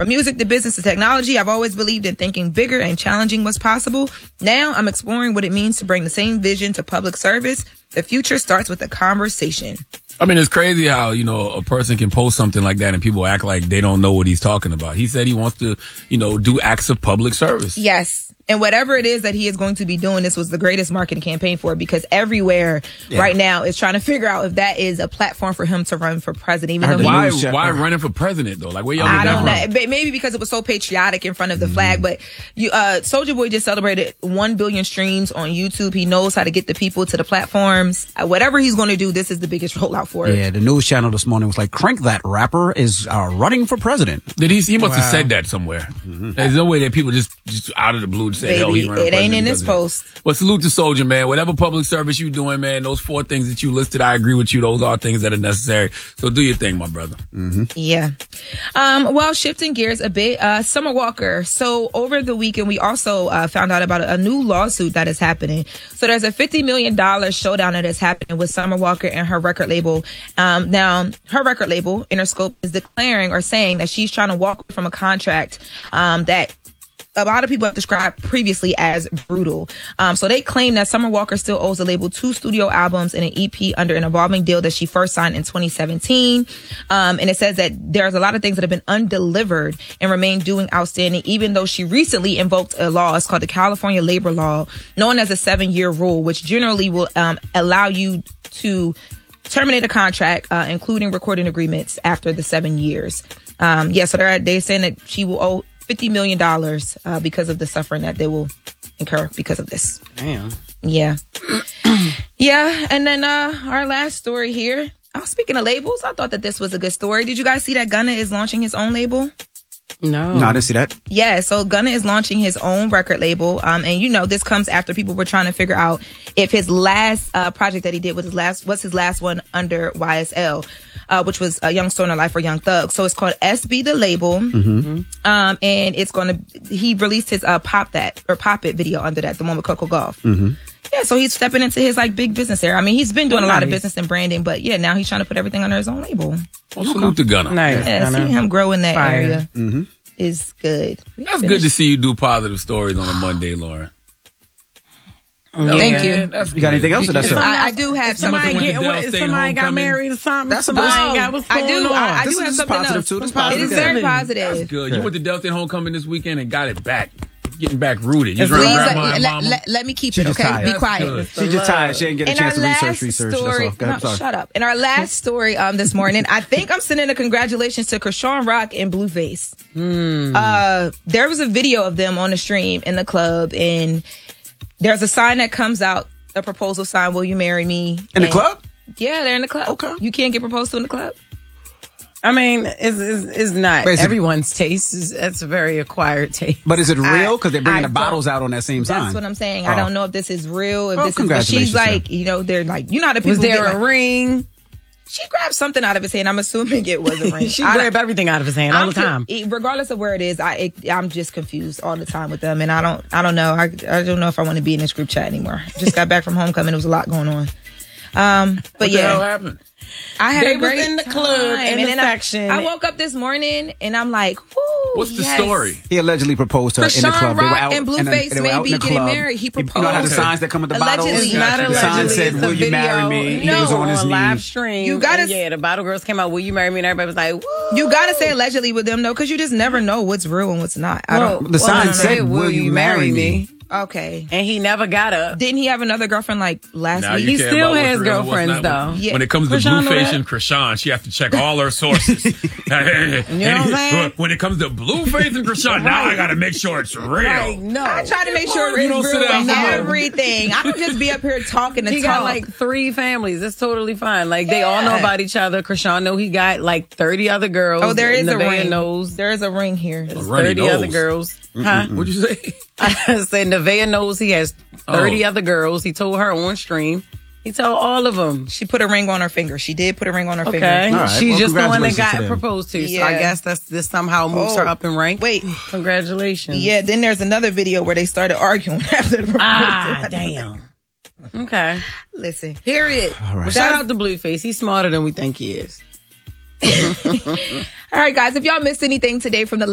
From music to business to technology, I've always believed in thinking bigger and challenging what's possible. Now I'm exploring what it means to bring the same vision to public service. The future starts with a conversation. I mean, it's crazy how, a person can post something like that and people act like they don't know what he's talking about. He said he wants to, do acts of public service. Yes. And whatever it is that he is going to be doing, this was the greatest marketing campaign for it, because everywhere right now is trying to figure out if that is a platform for him to run for president. Even though why running for president though? Like, where y'all get that from? Maybe because it was so patriotic in front of the flag. But Soulja Boy just celebrated 1 billion streams on YouTube. He knows how to get the people to the platforms. Whatever he's going to do, this is the biggest rollout for it. Yeah, the news channel this morning was like, "Crank that rapper is running for president." He must have said that somewhere. There's no way that people just out of the blue say, Baby, it ain't in his post. But salute to Soulja, man. Whatever public service you doing, man, those 4 things that you listed, I agree with you. Those are things that are necessary. So do your thing, my brother. Yeah. Well, shifting gears a bit, Summer Walker. So over the weekend, we also found out about a new lawsuit that is happening. So there's a $50 million showdown that is happening with Summer Walker and her record label. Now, her record label, Interscope, is declaring or saying that she's trying to walk away from a contract that a lot of people have described previously as brutal. So they claim that Summer Walker still owes the label 2 studio albums and an EP under an evolving deal that she first signed in 2017. And it says that there's a lot of things that have been undelivered and remain due and outstanding, even though she recently invoked a law. It's called the California Labor Law, known as a 7-year rule, which generally will allow you to terminate a contract, including recording agreements after the 7 years. So they're saying that she will owe $50 million because of the suffering that they will incur because of this. Damn. Yeah. And then our last story here. Speaking of labels, I thought that this was a good story. Did you guys see that Gunna is launching his own label? No, I didn't see that. Yeah, so Gunna is launching his own record label. And this comes after people were trying to figure out if his last project that he did was his last one under YSL, which was Young Stoner Life or Young Thug. So it's called SB the Label. And he released his Pop It video under that, the one with Coco Gauff. Yeah, so he's stepping into his big business era. I mean, he's been doing a lot of business and branding, but now he's trying to put everything under his own label. Well, salute to Gunna. Nice. Yeah, seeing him grow in that area is good. That's good to see you do positive stories on a Monday, Lauren. Thank you. You got anything else? Or that's it? I do have somebody got married or something. That's I do have something positive else. Too. That's positive. It is very positive. That's good. You went to Del State Homecoming this weekend and got it back. Getting back rooted. You let me keep it, okay? Tired. Be quiet. She's just tired. She didn't get a chance to research. Story, that's all. Shut up. In our last story this morning, I think I'm sending a congratulations to Krishan Rock and Blueface. There was a video of them on the stream in the club, and there's a sign that comes out, a proposal sign, "Will you marry me?" In the club? Yeah, they're in the club. Okay. You can't get proposed to in the club? I mean, it's not everyone's taste. That's a very acquired taste. But is it real? Because they're bringing the bottles out on that same sign. That's what I'm saying. I don't know if this is real. If this is, congratulations, she's like, they're like, you know how the people was there get a ring? She grabbed something out of his hand. I'm assuming it was a ring. She grabbed everything out of his hand all the time. Regardless of where it is, I'm just confused all the time with them, and I don't know. I don't know if I want to be in this group chat anymore. Just got back from homecoming. There was a lot going on. But what the hell happened? I had they a great was in the club time. in the section. I woke up this morning and I'm like, whoo. What's the story? He allegedly proposed to her in the club. They were out and Blueface may be getting married. He proposed. You know how the signs that come with the bottles? Allegedly. Not the sign said, "Will you marry me?" No, he was on his live knees. stream. You gotta, the bottle girls came out. "Will you marry me?" And everybody was like, "Woo." You gotta say allegedly with them though, because you just never know what's real and what's not. The sign said, "Will you marry me?" Okay. And he never got up. Didn't he have another girlfriend last week? He still has girlfriends though. Yeah. When it comes to Blueface and Krishan, she has to check all her sources. You know what I'm saying? When it comes to Blueface and Krishan, now I gotta make sure it's real. Right, no. I try to make sure it's real with everything. I don't just be up here talking to He got like 3 families. It's totally fine. Like they all know about each other. Krishan know he got like 30 other girls. Oh, there is a ring. Knows. There is a ring here. 30 other girls. Huh? What'd you say? I said Nevaeh knows he has 30 other girls. He told her on stream. He told all of them. She put a ring on her finger. She did put a ring on her finger. Okay. She's just the one that got proposed to. So I guess this somehow moves her up in rank. Wait. Congratulations. Yeah, then there's another video where they started arguing after the proposal. Damn. Okay. Listen. Period. Right. Shout out to Blueface. He's smarter than we think he is. All right, guys. If y'all missed anything today from the